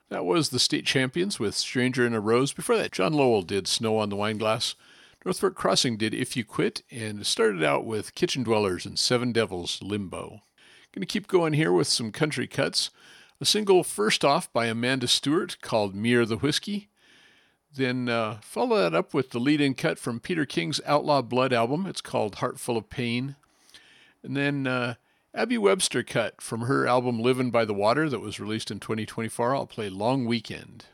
That was the State Champions with Stranger in a Rose. Before that, John Lowell did Snow on the Wineglass. North Fork Crossing did If You Quit, and started out with Kitchen Dwellers and Seven Devils Limbo. Going to keep going here with some country cuts. A single first off by Amanda Stewart called Mere the Whiskey. Then follow that up with the lead-in cut from Peter King's Outlaw Blood album. It's called Heart Full of Pain. And then Abby Webster cut from her album Livin' by the Water that was released in 2024. I'll play Long Weekend.